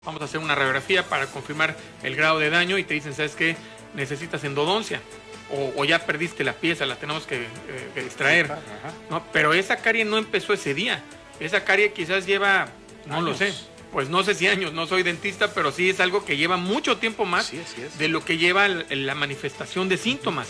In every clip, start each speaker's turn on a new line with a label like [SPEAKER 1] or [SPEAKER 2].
[SPEAKER 1] Vamos a hacer una radiografía para confirmar el grado de daño y te dicen, ¿sabes qué? Necesitas endodoncia o ya perdiste la pieza, la tenemos que extraer. ¿No? Pero esa carie no empezó ese día. Esa carie quizás lleva, no años. Lo sé, pues no sé si años, no soy dentista, pero sí es algo que lleva mucho tiempo más de lo que lleva la manifestación de síntomas.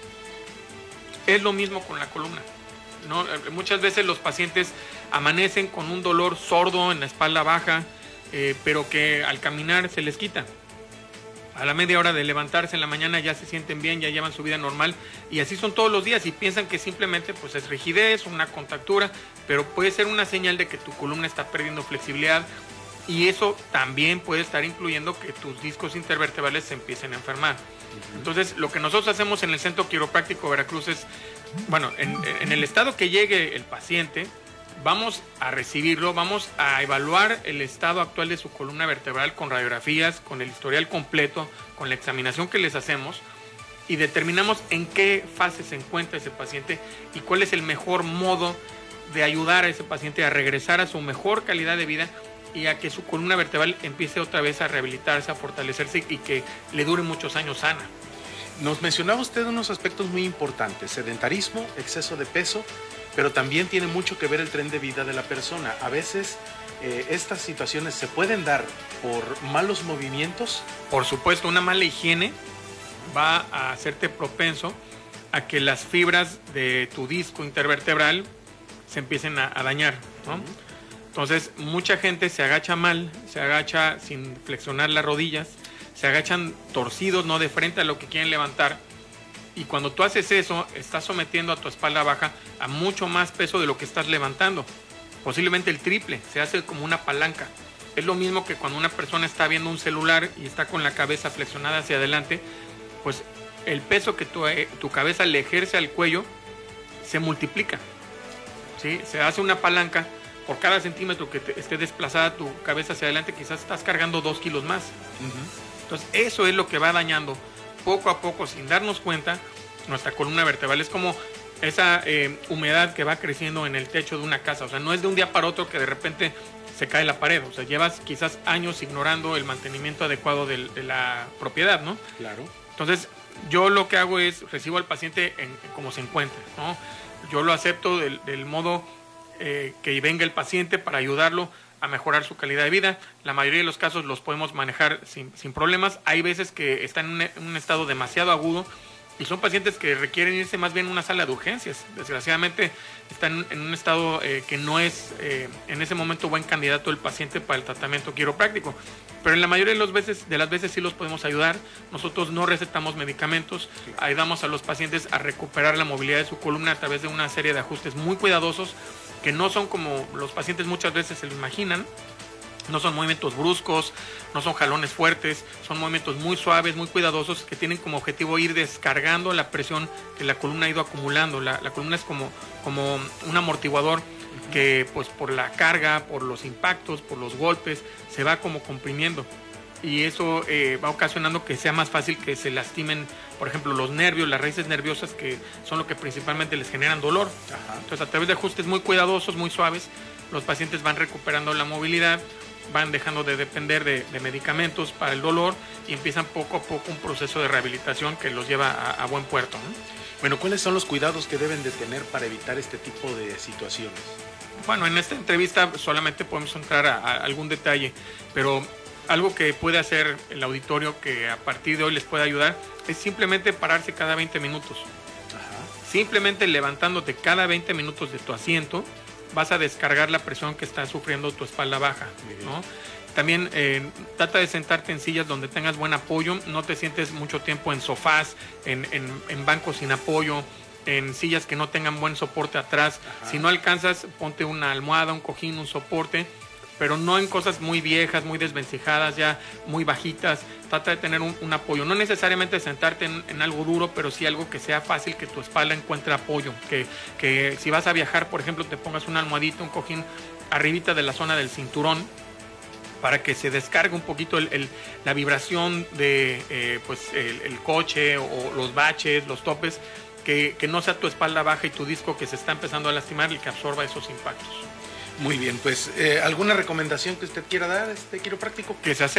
[SPEAKER 1] Es lo mismo con la columna, ¿no? Muchas veces los pacientes amanecen con un dolor sordo en la espalda baja, pero que al caminar se les quita. A la media hora de levantarse en la mañana ya se sienten bien, ya llevan su vida normal, y así son todos los días y piensan que simplemente pues es rigidez, una contractura, pero puede ser una señal de que tu columna está perdiendo flexibilidad, y eso también puede estar incluyendo que tus discos intervertebrales se empiecen a enfermar. Entonces, lo que nosotros hacemos en el Centro Quiropráctico Veracruz es, bueno, en el estado que llegue el paciente, vamos a recibirlo, vamos a evaluar el estado actual de su columna vertebral con radiografías, con el historial completo, con la examinación que les hacemos, y determinamos en qué fase se encuentra ese paciente y cuál es el mejor modo de ayudar a ese paciente a regresar a su mejor calidad de vida y a que su columna vertebral empiece otra vez a rehabilitarse, a fortalecerse y que le dure muchos años sana.
[SPEAKER 2] Nos mencionaba usted unos aspectos muy importantes: sedentarismo, exceso de peso, pero también tiene mucho que ver el tren de vida de la persona. A veces estas situaciones se pueden dar por malos movimientos.
[SPEAKER 1] Por supuesto, una mala higiene va a hacerte propenso a que las fibras de tu disco intervertebral se empiecen a dañar, ¿no? Entonces, mucha gente se agacha mal, se agacha sin flexionar las rodillas, se agachan torcidos, no de frente a lo que quieren levantar. Y cuando tú haces eso, estás sometiendo a tu espalda baja a mucho más peso de lo que estás levantando. Posiblemente el triple, se hace como una palanca. Es lo mismo que cuando una persona está viendo un celular y está con la cabeza flexionada hacia adelante, pues el peso que tu cabeza le ejerce al cuello se multiplica, ¿sí? Se hace una palanca. Por cada centímetro que esté desplazada tu cabeza hacia adelante, quizás estás cargando 2 kilos más. Entonces, eso es lo que va dañando poco a poco, sin darnos cuenta, nuestra columna vertebral. Es como esa humedad que va creciendo en el techo de una casa. O sea, no es de un día para otro que de repente se cae la pared. O sea, llevas quizás años ignorando el mantenimiento adecuado de la propiedad, ¿no?
[SPEAKER 2] Claro.
[SPEAKER 1] Entonces, yo lo que hago es recibo al paciente como se encuentre, ¿no? Yo lo acepto del modo que venga el paciente para ayudarlo a mejorar su calidad de vida. La mayoría de los casos los podemos manejar sin problemas. Hay veces que están en un estado demasiado agudo y son pacientes que requieren irse más bien a una sala de urgencias. Desgraciadamente están en un estado que no es en ese momento buen candidato el paciente para el tratamiento quiropráctico. Pero en la mayoría de las veces sí los podemos ayudar. Nosotros no recetamos medicamentos, ayudamos a los pacientes a recuperar la movilidad de su columna a través de una serie de ajustes muy cuidadosos, que no son como los pacientes muchas veces se lo imaginan. No son movimientos bruscos, no son jalones fuertes, son movimientos muy suaves, muy cuidadosos, que tienen como objetivo ir descargando la presión que la columna ha ido acumulando. La columna es como un amortiguador que pues por la carga, por los impactos, por los golpes, se va como comprimiendo. Y eso va ocasionando que sea más fácil que se lastimen, por ejemplo, los nervios, las raíces nerviosas, que son lo que principalmente les generan dolor. Entonces, a través de ajustes muy cuidadosos, muy suaves, los pacientes van recuperando la movilidad, van dejando de depender de medicamentos para el dolor y empiezan poco a poco un proceso de rehabilitación que los lleva a buen puerto, ¿no?
[SPEAKER 2] Bueno, ¿cuáles son los cuidados que deben de tener para evitar este tipo de situaciones?
[SPEAKER 1] Bueno, en esta entrevista solamente podemos entrar a algún detalle, pero algo que puede hacer el auditorio que a partir de hoy les puede ayudar es simplemente pararse cada 20 minutos. Simplemente levantándote cada 20 minutos de tu asiento, vas a descargar la presión que está sufriendo tu espalda baja, ¿no? También trata de sentarte en sillas donde tengas buen apoyo, no te sientes mucho tiempo en sofás, en bancos sin apoyo, en sillas que no tengan buen soporte atrás. Si no alcanzas, ponte una almohada, un cojín, un soporte, pero no en cosas muy viejas, muy desvencijadas, ya muy bajitas. Trata de tener un apoyo, no necesariamente sentarte en algo duro, pero sí algo que sea fácil, que tu espalda encuentre apoyo, que si vas a viajar, por ejemplo, te pongas una almohadita, un cojín arribita de la zona del cinturón, para que se descargue un poquito la vibración de el coche o los baches, los topes, que no sea tu espalda baja y tu disco que se está empezando a lastimar el que absorba esos impactos.
[SPEAKER 2] Muy bien, pues ¿alguna recomendación que usted quiera dar, quiropráctico?
[SPEAKER 1] Que se